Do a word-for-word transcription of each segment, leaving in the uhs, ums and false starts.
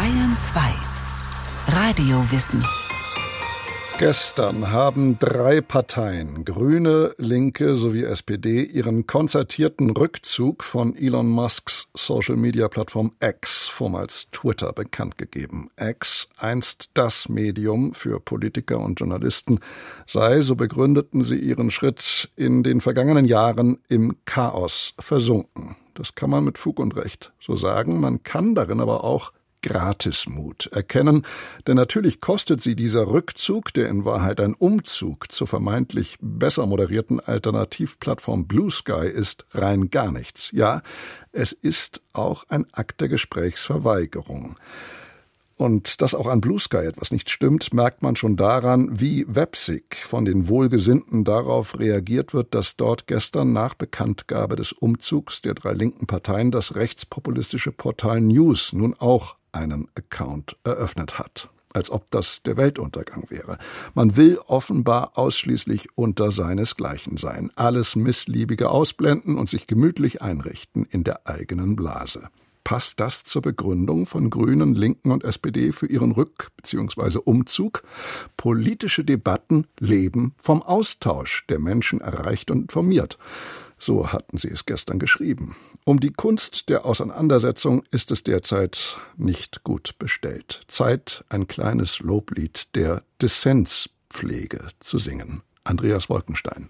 Bayern zwei. Radiowissen. Gestern haben drei Parteien, Grüne, Linke sowie S P D, ihren konzertierten Rückzug von Elon Musks Social-Media-Plattform X, vormals Twitter, bekannt gegeben. X, einst das Medium für Politiker und Journalisten, sei, so begründeten sie ihren Schritt, in den vergangenen Jahren im Chaos versunken. Das kann man mit Fug und Recht so sagen. Man kann darin aber auch Gratismut erkennen, denn natürlich kostet sie dieser Rückzug, der in Wahrheit ein Umzug zur vermeintlich besser moderierten Alternativplattform Blue Sky ist, rein gar nichts. Ja, es ist auch ein Akt der Gesprächsverweigerung. Und dass auch an Blue Sky etwas nicht stimmt, merkt man schon daran, wie Websic von den Wohlgesinnten darauf reagiert wird, dass dort gestern nach Bekanntgabe des Umzugs der drei linken Parteien das rechtspopulistische Portal News nun auch einen Account eröffnet hat. Als ob das der Weltuntergang wäre. Man will offenbar ausschließlich unter seinesgleichen sein, alles Missliebige ausblenden und sich gemütlich einrichten in der eigenen Blase. Passt das zur Begründung von Grünen, Linken und S P D für ihren Rück- bzw. Umzug? Politische Debatten leben vom Austausch, der Menschen erreicht und informiert. So hatten sie es gestern geschrieben. Um die Kunst der Auseinandersetzung ist es derzeit nicht gut bestellt. Zeit, ein kleines Loblied der Dissenspflege zu singen. Andreas Wolkenstein.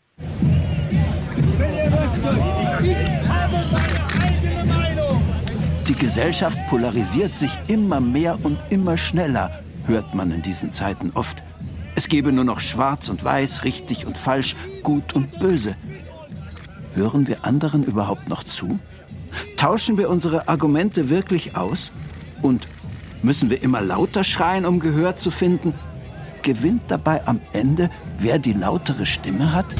Die Gesellschaft polarisiert sich immer mehr und immer schneller, hört man in diesen Zeiten oft. Es gebe nur noch Schwarz und Weiß, richtig und falsch, gut und böse. Hören wir anderen überhaupt noch zu? Tauschen wir unsere Argumente wirklich aus? Und müssen wir immer lauter schreien, um Gehör zu finden? Gewinnt dabei am Ende, wer die lautere Stimme hat?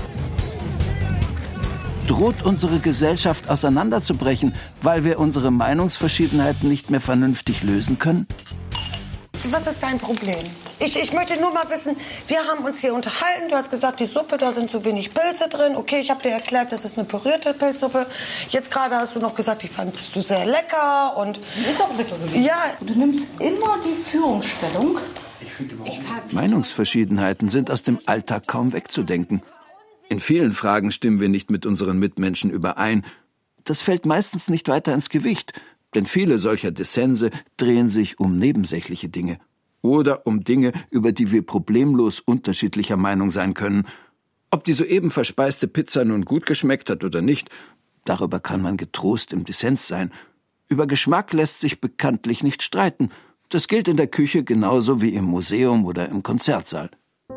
Droht unsere Gesellschaft auseinanderzubrechen, weil wir unsere Meinungsverschiedenheiten nicht mehr vernünftig lösen können? Was ist dein Problem? Ich, ich möchte nur mal wissen, wir haben uns hier unterhalten. Du hast gesagt, die Suppe, da sind zu wenig Pilze drin. Okay, ich habe dir erklärt, das ist eine pürierte Pilzsuppe. Jetzt gerade hast du noch gesagt, die fandest du sehr lecker. Und ist auch lecker gewesen. Ja. Du nimmst immer die Führungsstellung. Ich Meinungsverschiedenheiten sind aus dem Alltag kaum wegzudenken. In vielen Fragen stimmen wir nicht mit unseren Mitmenschen überein. Das fällt meistens nicht weiter ins Gewicht, denn viele solcher Dissense drehen sich um nebensächliche Dinge. Oder um Dinge, über die wir problemlos unterschiedlicher Meinung sein können. Ob die soeben verspeiste Pizza nun gut geschmeckt hat oder nicht, darüber kann man getrost im Dissens sein. Über Geschmack lässt sich bekanntlich nicht streiten. Das gilt in der Küche genauso wie im Museum oder im Konzertsaal.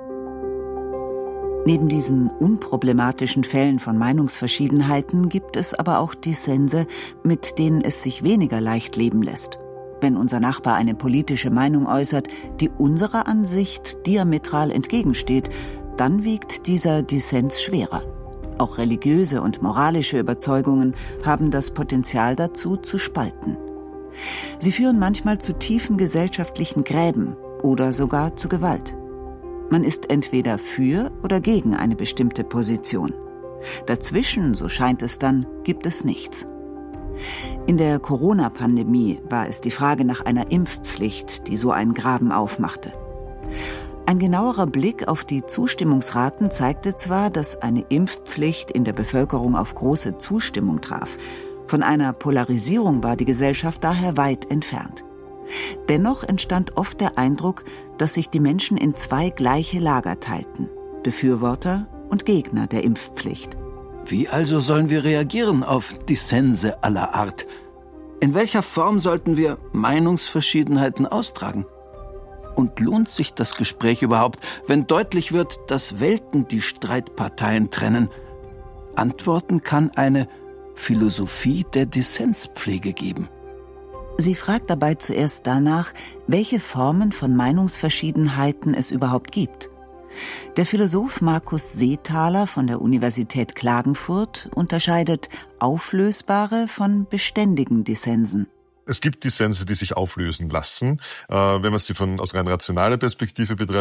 Neben diesen unproblematischen Fällen von Meinungsverschiedenheiten gibt es aber auch Dissense, mit denen es sich weniger leicht leben lässt. Wenn unser Nachbar eine politische Meinung äußert, die unserer Ansicht diametral entgegensteht, dann wiegt dieser Dissens schwerer. Auch religiöse und moralische Überzeugungen haben das Potenzial dazu, zu spalten. Sie führen manchmal zu tiefen gesellschaftlichen Gräben oder sogar zu Gewalt. Man ist entweder für oder gegen eine bestimmte Position. Dazwischen, so scheint es dann, gibt es nichts. In der Corona-Pandemie war es die Frage nach einer Impfpflicht, die so einen Graben aufmachte. Ein genauerer Blick auf die Zustimmungsraten zeigte zwar, dass eine Impfpflicht in der Bevölkerung auf große Zustimmung traf. Von einer Polarisierung war die Gesellschaft daher weit entfernt. Dennoch entstand oft der Eindruck, dass sich die Menschen in zwei gleiche Lager teilten: Befürworter und Gegner der Impfpflicht. Wie also sollen wir reagieren auf Dissense aller Art? In welcher Form sollten wir Meinungsverschiedenheiten austragen? Und lohnt sich das Gespräch überhaupt, wenn deutlich wird, dass Welten die Streitparteien trennen? Antworten kann eine Philosophie der Dissenspflege geben. Sie fragt dabei zuerst danach, welche Formen von Meinungsverschiedenheiten es überhaupt gibt. Der Philosoph Markus Seethaler von der Universität Klagenfurt unterscheidet auflösbare von beständigen Dissensen. Es gibt Dissense, die sich auflösen lassen. Äh, wenn man sie von aus rein rationaler Perspektive betrachtet,